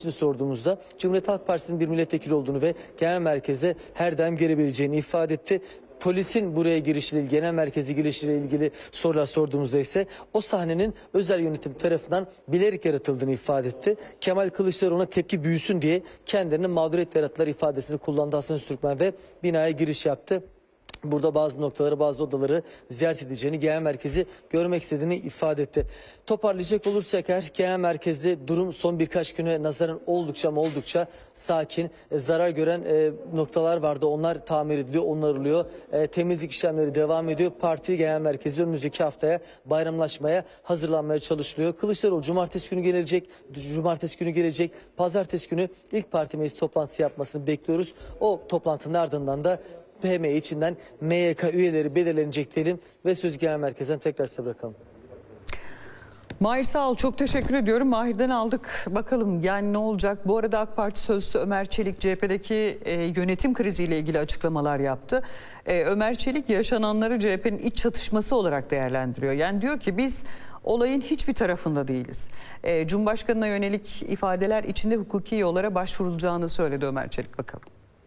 sorduğumuzda Cumhuriyet Halk Partisi'nin bir milletvekili olduğunu ve genel merkeze her daim gelebileceğini ifade etti. Polisin buraya girişiyle, genel merkezi girişiyle ilgili sorular sorduğumuzda ise o sahnenin özel yönetim tarafından bilerek yaratıldığını ifade etti. Kemal Kılıçdaroğlu'na tepki büyüsün diye kendilerine mağduriyet yarattılar ifadesini kullandı Hasan Öztürkmen ve binaya giriş yaptı. Burada bazı noktaları, bazı odaları ziyaret edeceğini, genel merkezi görmek istediğini ifade etti. Toparlayacak olursak eğer genel merkezde durum son birkaç güne nazaran oldukça sakin. Zarar gören noktalar vardı. Onlar tamir ediliyor, onarılıyor. Temizlik işlemleri devam ediyor. Parti genel merkezi önümüzdeki haftaya bayramlaşmaya hazırlanmaya çalışılıyor. Kılıçdaroğlu cumartesi günü gelecek. Pazartesi günü ilk parti meclis toplantısı yapmasını bekliyoruz. O toplantının ardından da PM içinden MYK üyeleri belirlenecek diyelim ve söz genel merkezden tekrar size bırakalım. Mahir sağ ol, çok teşekkür ediyorum. Mahir'den aldık. Bakalım yani ne olacak? Bu arada AK Parti sözcüsü Ömer Çelik CHP'deki yönetim kriziyle ilgili açıklamalar yaptı. Ömer Çelik yaşananları CHP'nin iç çatışması olarak değerlendiriyor. Yani diyor ki biz olayın hiçbir tarafında değiliz. Cumhurbaşkanı'na yönelik ifadeler içinde hukuki yollara başvurulacağını söyledi Ömer Çelik. Bakalım.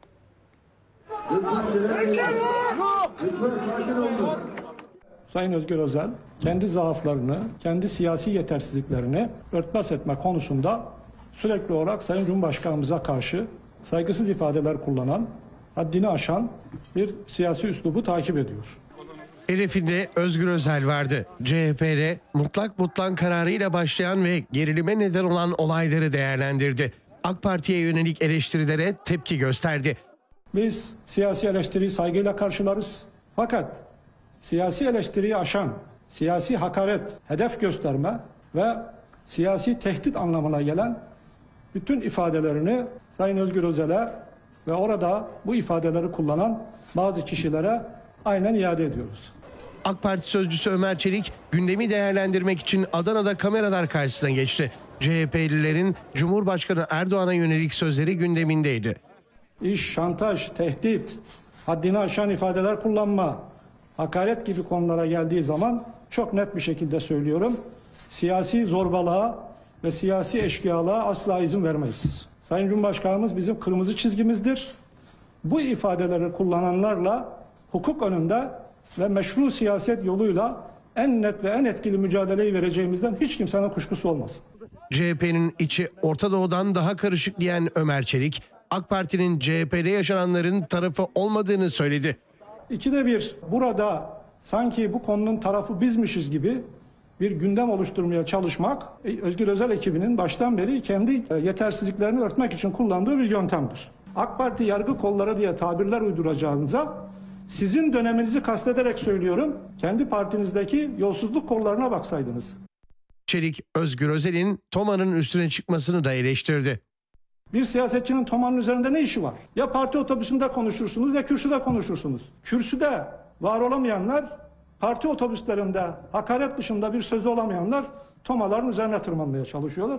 Sayın Özgür Özel kendi zaaflarını, kendi siyasi yetersizliklerini örtbas etme konusunda sürekli olarak Sayın Cumhurbaşkanımıza karşı saygısız ifadeler kullanan, haddini aşan bir siyasi üslubu takip ediyor. Hedefinde Özgür Özel vardı. CHP'de mutlak kararıyla başlayan ve gerilime neden olan olayları değerlendirdi. AK Parti'ye yönelik eleştirilere tepki gösterdi. Biz siyasi eleştiriyi saygıyla karşılarız. Fakat siyasi eleştiriyi aşan, siyasi hakaret, hedef gösterme ve siyasi tehdit anlamına gelen bütün ifadelerini Sayın Özgür Özel'e ve orada bu ifadeleri kullanan bazı kişilere aynen iade ediyoruz. AK Parti sözcüsü Ömer Çelik gündemi değerlendirmek için Adana'da kameralar karşısına geçti. CHP'lilerin Cumhurbaşkanı Erdoğan'a yönelik sözleri gündemindeydi. İş, şantaj, tehdit, haddini aşan ifadeler kullanma, hakaret gibi konulara geldiği zaman çok net bir şekilde söylüyorum. Siyasi zorbalığa ve siyasi eşkıyalığa asla izin vermeyiz. Sayın Cumhurbaşkanımız bizim kırmızı çizgimizdir. Bu ifadeleri kullananlarla hukuk önünde ve meşru siyaset yoluyla en net ve en etkili mücadeleyi vereceğimizden hiç kimsenin kuşkusu olmasın. CHP'nin içi Orta Doğu'dan daha karışık diyen Ömer Çelik, AK Parti'nin CHP'de yaşananların tarafı olmadığını söyledi. İkide bir burada sanki bu konunun tarafı bizmişiz gibi bir gündem oluşturmaya çalışmak Özgür Özel ekibinin baştan beri kendi yetersizliklerini örtmek için kullandığı bir yöntemdir. AK Parti yargı kolları diye tabirler uyduracağınıza sizin döneminizi kastederek söylüyorum, kendi partinizdeki yolsuzluk kollarına baksaydınız. Çelik, Özgür Özel'in TOMA'nın üstüne çıkmasını da eleştirdi. Bir siyasetçinin TOMA'nın üzerinde ne işi var? Ya parti otobüsünde konuşursunuz ya kürsüde konuşursunuz. Kürsüde var olamayanlar, parti otobüslerinde hakaret dışında bir sözü olamayanlar TOMA'ların üzerine tırmanmaya çalışıyorlar.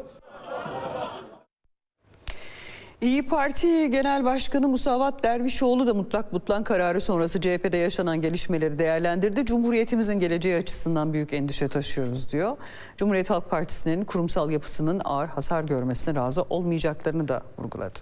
İyi Parti Genel Başkanı Musavat Dervişoğlu da mutlak kararı sonrası CHP'de yaşanan gelişmeleri değerlendirdi. Cumhuriyetimizin geleceği açısından büyük endişe taşıyoruz diyor. Cumhuriyet Halk Partisi'nin kurumsal yapısının ağır hasar görmesine razı olmayacaklarını da vurguladı.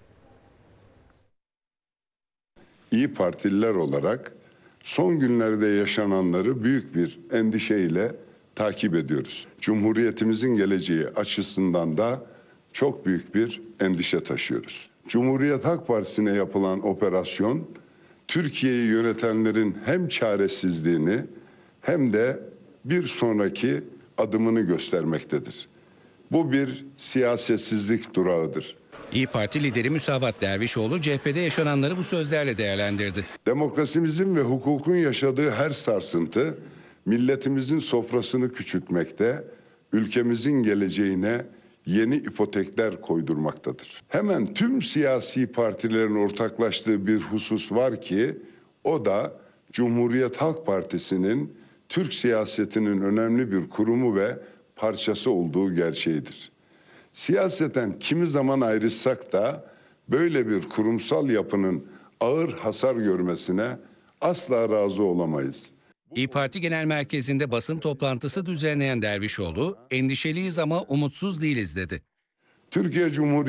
İyi Partililer olarak son günlerde yaşananları büyük bir endişeyle takip ediyoruz. Cumhuriyetimizin geleceği açısından da çok büyük bir endişe taşıyoruz. Cumhuriyet Halk Partisi'ne yapılan operasyon, Türkiye'yi yönetenlerin hem çaresizliğini hem de bir sonraki adımını göstermektedir. Bu bir siyasetsizlik durağıdır. İyi Parti lideri Musavat Dervişoğlu CHP'de yaşananları bu sözlerle değerlendirdi. Demokrasimizin ve hukukun yaşadığı her sarsıntı milletimizin sofrasını küçültmekte, ülkemizin geleceğine yeni ipotekler koydurmaktadır. Hemen tüm siyasi partilerin ortaklaştığı bir husus var ki o da Cumhuriyet Halk Partisi'nin Türk siyasetinin önemli bir kurumu ve parçası olduğu gerçeğidir. Siyaseten kimi zaman ayrışsak da böyle bir kurumsal yapının ağır hasar görmesine asla razı olamayız. İyi Parti Genel Merkezi'nde basın toplantısı düzenleyen Dervişoğlu, endişeliyiz ama umutsuz değiliz dedi. Türkiye Cumhuriyeti